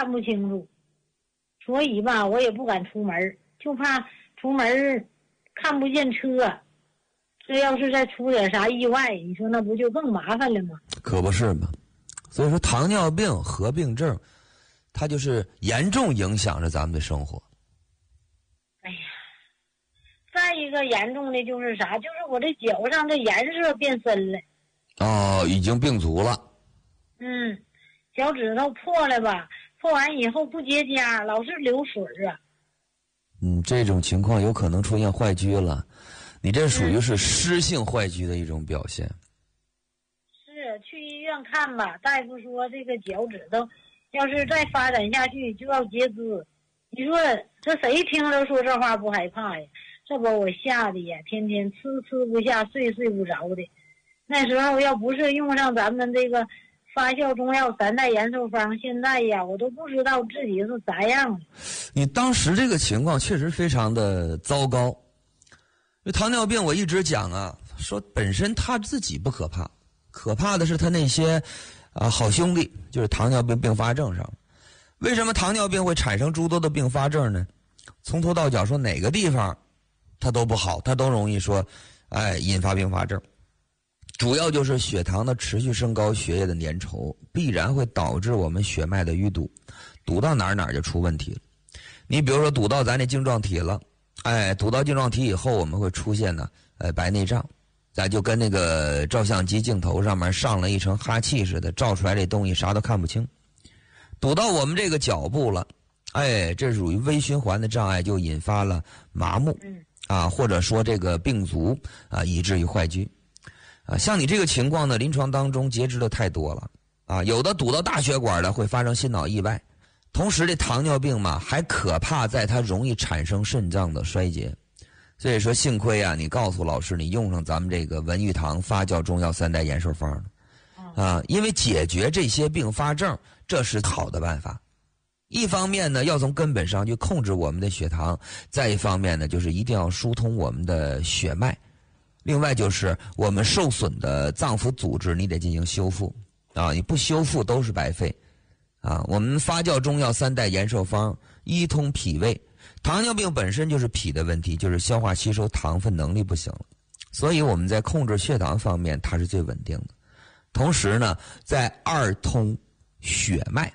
看不清楚，所以吧我也不敢出门，就怕出门看不见车，这要是再出点啥意外，你说那不就更麻烦了吗？ 可不是嘛。所以说糖尿病合并症它就是严重影响着咱们的生活。 哎呀，再一个严重的就是啥，就是我这脚上这颜色变深了。 哦，已经病足了。 脚趾头破了吧，破完以后不结痂，老是流水啊。 这种情况有可能出现坏疽了，你这属于是湿性坏疽的一种表现。 是去医院看吧，大夫说这个脚趾头要是再发展下去就要截肢。你说这谁听了说这话不害怕呀？这把我吓得呀，天天吃不下，睡不着的。那时候要不是用上咱们这个发酵中药3代延寿方，现在呀我都不知道自己是咋样。 你当时这个情况确实非常的糟糕。糖尿病我一直讲啊，说本身他自己不可怕，可怕的是他那些好兄弟，就是糖尿病并发症上。为什么糖尿病会产生诸多的并发症呢？从头到脚说哪个地方它都不好，它都容易说引发并发症。主要就是血糖的持续升高，血液的粘稠必然会导致我们血脉的淤堵，堵到哪儿就出问题了。你比如说堵到咱这晶状体了，堵到晶状体以后，我们会出现呢白内障，咱就跟那个照相机镜头上面上了一层哈气似的，照出来这东西啥都看不清。堵到我们这个脚部了，这属于微循环的障碍，就引发了麻木或者说这个病足以至于坏疽。像你这个情况呢，临床当中截肢的太多了有的堵到大血管的会发生心脑意外。同时这糖尿病嘛还可怕在它容易产生肾脏的衰竭。所以说幸亏你告诉老师你用上咱们这个文玉堂发酵中药3代延寿方因为解决这些并发症这是好的办法。一方面呢要从根本上去控制我们的血糖，再一方面呢就是一定要疏通我们的血脉，另外就是我们受损的脏腑组织你得进行修复你不修复都是白费我们发酵中药3代延寿方一通脾胃。糖尿病本身就是脾的问题，就是消化吸收糖分能力不行了，所以我们在控制血糖方面它是最稳定的。同时呢在2通血脉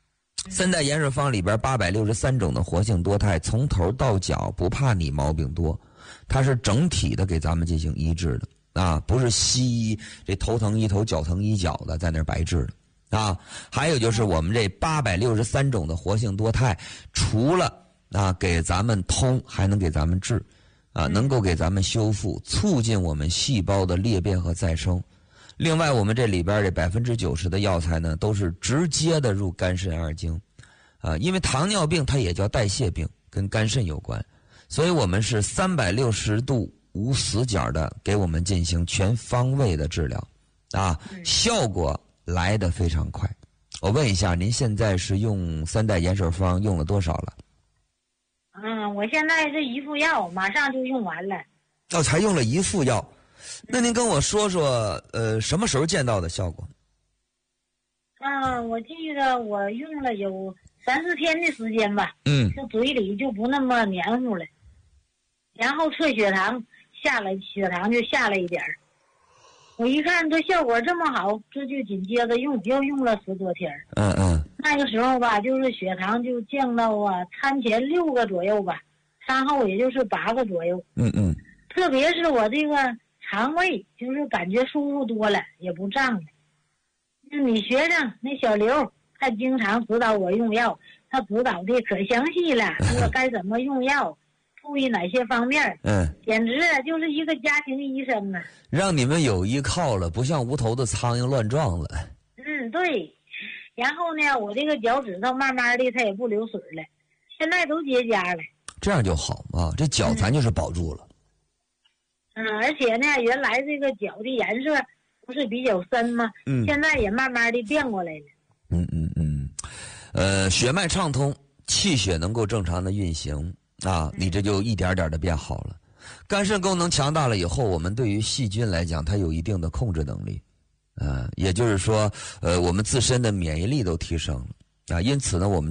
3代延寿方里边863种的活性多肽，从头到脚不怕你毛病多，它是整体的给咱们进行医治的不是西医这头疼一头脚疼一脚的在那儿白治的还有就是我们这863种的活性多肽，除了给咱们通，还能给咱们治能够给咱们修复，促进我们细胞的裂变和再生。另外我们这里边这90%的药材呢都是直接的入肝肾二经因为糖尿病它也叫代谢病，跟肝肾有关，所以我们是360度无死角的给我们进行全方位的治疗效果来得非常快。我问一下，您现在是用3代延寿方用了多少了？ 我现在这一副药马上就用完了。 才用了1副药。那您跟我说说什么时候见到的效果？ 我记得我用了有3-4天的时间吧这嘴里就不那么黏糊了，然后测血糖下来，血糖就下来一点儿。我一看这效果这么好，这就紧接着又用了10多天那个时候吧就是血糖就降到餐前6个左右吧，餐后也就是8个左右特别是我这个肠胃就是感觉舒服多了，也不胀了。你学生那小刘他经常指导我用药，他指导的可详细了，说该怎么用药注意哪些方面简直就是一个家庭医生让你们有依靠了，不像无头的苍蝇乱撞了。 对。然后呢我这个脚趾头慢慢的它也不流水了，现在都结痂了。 这样就好这脚咱就是保住了而且呢原来这个脚的颜色不是比较深吗现在也慢慢的变过来了血脉畅通，气血能够正常的运行你这就一点点的变好了。肝肾功能强大了以后，我们对于细菌来讲它有一定的控制能力也就是说我们自身的免疫力都提升了因此呢我们